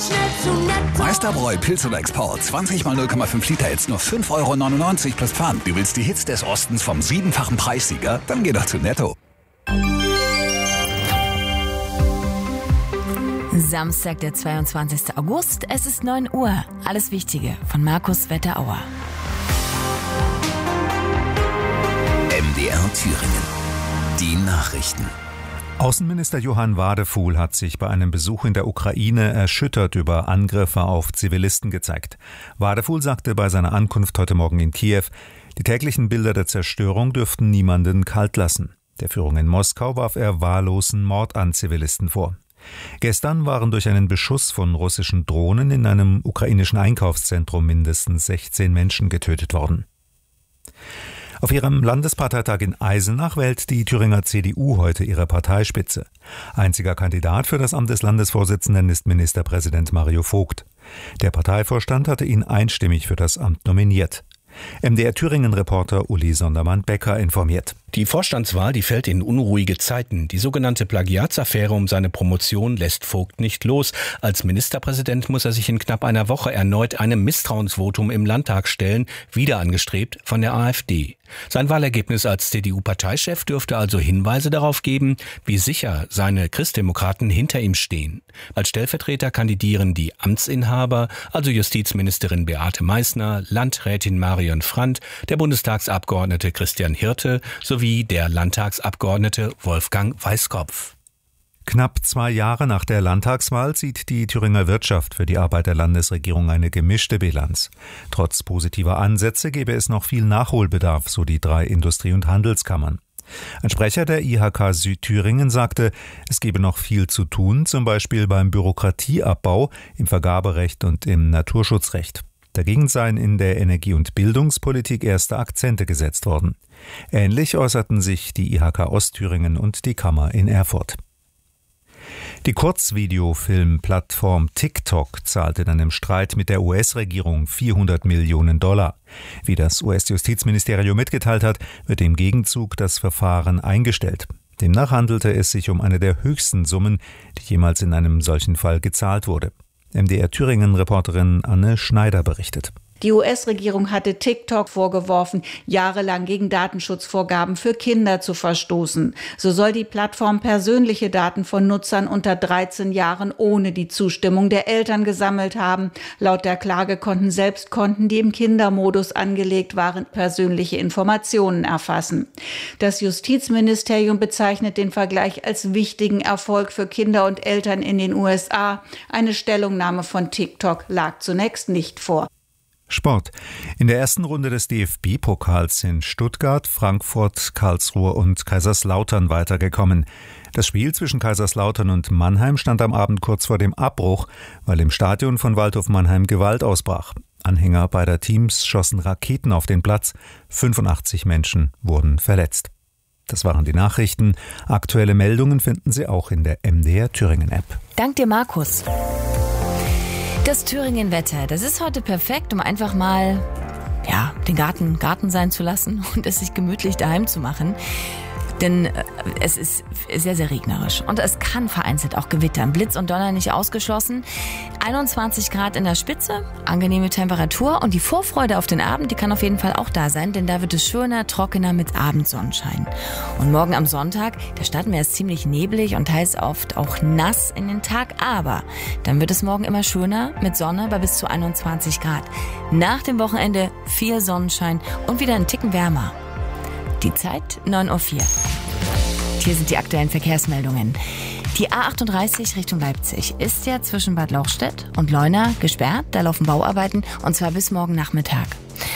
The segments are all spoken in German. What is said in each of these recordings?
schnell zu Netto. Meisterbräu Pilz oder Export. 20 mal 0,5 Liter, jetzt nur 5,99 € plus Pfand. Du willst die Hits des Ostens vom 7-fachen Preissieger? Dann geh doch zu Netto. Samstag, der 22. August, es ist 9 Uhr. Alles Wichtige von Markus Wetterauer. MDR Thüringen. Die Nachrichten. Außenminister Johann Wadefuhl hat sich bei einem Besuch in der Ukraine erschüttert über Angriffe auf Zivilisten gezeigt. Wadefuhl sagte bei seiner Ankunft heute Morgen in Kiew, die täglichen Bilder der Zerstörung dürften niemanden kalt lassen. Der Führung in Moskau warf er wahllosen Mord an Zivilisten vor. Gestern waren durch einen Beschuss von russischen Drohnen in einem ukrainischen Einkaufszentrum mindestens 16 Menschen getötet worden. Auf ihrem Landesparteitag in Eisenach wählt die Thüringer CDU heute ihre Parteispitze. Einziger Kandidat für das Amt des Landesvorsitzenden ist Ministerpräsident Mario Vogt. Der Parteivorstand hatte ihn einstimmig für das Amt nominiert. MDR Thüringen-Reporter Uli Sondermann-Becker informiert. Die Vorstandswahl, die fällt in unruhige Zeiten. Die sogenannte Plagiatsaffäre um seine Promotion lässt Vogt nicht los. Als Ministerpräsident muss er sich in knapp einer Woche erneut einem Misstrauensvotum im Landtag stellen, wieder angestrebt von der AfD. Sein Wahlergebnis als CDU-Parteichef dürfte also Hinweise darauf geben, wie sicher seine Christdemokraten hinter ihm stehen. Als Stellvertreter kandidieren die Amtsinhaber, also Justizministerin Beate Meißner, Landrätin Marion Frandt, der Bundestagsabgeordnete Christian Hirte sowie der Landtagsabgeordnete Wolfgang Weißkopf. Knapp 2 Jahre nach der Landtagswahl zieht die Thüringer Wirtschaft für die Arbeit der Landesregierung eine gemischte Bilanz. Trotz positiver Ansätze gäbe es noch viel Nachholbedarf, so die 3 Industrie- und Handelskammern. Ein Sprecher der IHK Südthüringen sagte, es gebe noch viel zu tun, zum Beispiel beim Bürokratieabbau, im Vergaberecht und im Naturschutzrecht. Dagegen seien in der Energie- und Bildungspolitik erste Akzente gesetzt worden. Ähnlich äußerten sich die IHK Ostthüringen und die Kammer in Erfurt. Die Kurzvideofilm-Plattform TikTok zahlt in einem Streit mit der US-Regierung $400 Millionen. Wie das US-Justizministerium mitgeteilt hat, wird im Gegenzug das Verfahren eingestellt. Demnach handelte es sich um eine der höchsten Summen, die jemals in einem solchen Fall gezahlt wurde. MDR Thüringen-Reporterin Anne Schneider berichtet. Die US-Regierung hatte TikTok vorgeworfen, jahrelang gegen Datenschutzvorgaben für Kinder zu verstoßen. So soll die Plattform persönliche Daten von Nutzern unter 13 Jahren ohne die Zustimmung der Eltern gesammelt haben. Laut der Klage konnten selbst Konten, die im Kindermodus angelegt waren, persönliche Informationen erfassen. Das Justizministerium bezeichnet den Vergleich als wichtigen Erfolg für Kinder und Eltern in den USA. Eine Stellungnahme von TikTok lag zunächst nicht vor. Sport. In der ersten Runde des DFB-Pokals sind Stuttgart, Frankfurt, Karlsruhe und Kaiserslautern weitergekommen. Das Spiel zwischen Kaiserslautern und Mannheim stand am Abend kurz vor dem Abbruch, weil im Stadion von Waldhof Mannheim Gewalt ausbrach. Anhänger beider Teams schossen Raketen auf den Platz. 85 Menschen wurden verletzt. Das waren die Nachrichten. Aktuelle Meldungen finden Sie auch in der MDR Thüringen-App. Dank dir, Markus. Das Thüringen-Wetter, das ist heute perfekt, um einfach mal den Garten sein zu lassen und es sich gemütlich daheim zu machen. Denn es ist sehr, sehr regnerisch und es kann vereinzelt auch gewittern. Blitz und Donner nicht ausgeschlossen. 21 Grad in der Spitze, angenehme Temperatur und die Vorfreude auf den Abend, die kann auf jeden Fall auch da sein, denn da wird es schöner, trockener mit Abendsonnenschein. Und morgen am Sonntag, da starten wir erst ziemlich neblig und teils oft auch nass in den Tag, aber dann wird es morgen immer schöner mit Sonne bei bis zu 21 Grad. Nach dem Wochenende viel Sonnenschein und wieder einen Ticken wärmer. Die Zeit 9:04 Uhr. Hier sind die aktuellen Verkehrsmeldungen. Die A38 Richtung Leipzig ist ja zwischen Bad Lauchstädt und Leuna gesperrt. Da laufen Bauarbeiten und zwar bis morgen Nachmittag.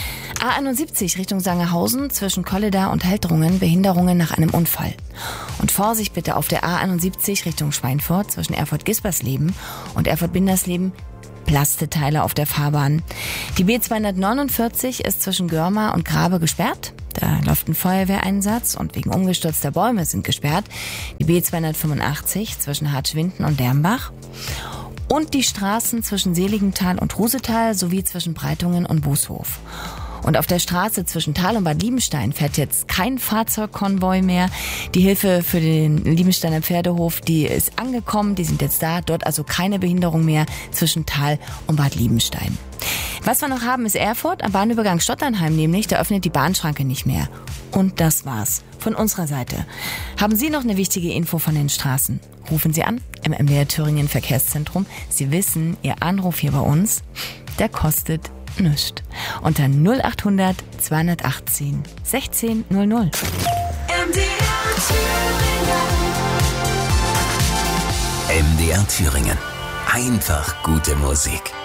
A71 Richtung Sangerhausen zwischen Kolleda und Heldrungen Behinderungen nach einem Unfall. Und Vorsicht bitte auf der A71 Richtung Schweinfurt zwischen Erfurt-Gispersleben und Erfurt-Bindersleben. Plasteteile auf der Fahrbahn. Die B249 ist zwischen Görma und Grabe gesperrt. Da läuft ein Feuerwehreinsatz und wegen umgestürzter Bäume sind gesperrt. Die B285 zwischen Hartschwinden und Dermbach. Und die Straßen zwischen Seligenthal und Rusetal sowie zwischen Breitungen und Bußhof. Und auf der Straße zwischen Thal und Bad Liebenstein fährt jetzt kein Fahrzeugkonvoi mehr. Die Hilfe für den Liebensteiner Pferdehof, die ist angekommen, die sind jetzt da. Dort also keine Behinderung mehr zwischen Thal und Bad Liebenstein. Was wir noch haben, ist Erfurt am Bahnübergang Stotternheim nämlich. Da öffnet die Bahnschranke nicht mehr. Und das war's von unserer Seite. Haben Sie noch eine wichtige Info von den Straßen? Rufen Sie an im MDR Thüringen Verkehrszentrum. Sie wissen, Ihr Anruf hier bei uns, der kostet nichts. Unter 0800 218 1600. MDR Thüringen. Einfach gute Musik.